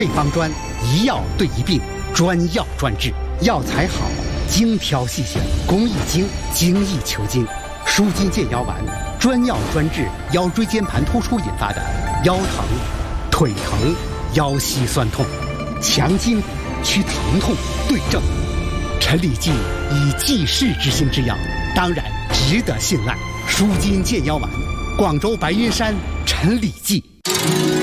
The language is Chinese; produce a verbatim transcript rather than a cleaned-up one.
配方专，一药对一病，专药专治，药材好，精挑细选，工艺精，精益求精。舒筋健腰丸，专药专治腰椎间盘突出引发的腰疼、腿疼、腰膝酸痛，强筋祛疼痛对症。陈李济以济世之心之药，当然值得信赖。舒筋健腰丸，广州白云山陈李济。